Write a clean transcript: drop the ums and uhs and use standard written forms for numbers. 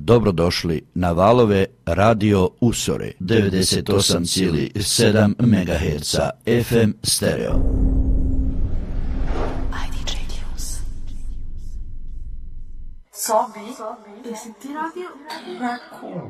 Dobrodošli na valove Radio Usore 98,7 MHz FM stereo. Sobi e senti radio Raccoon.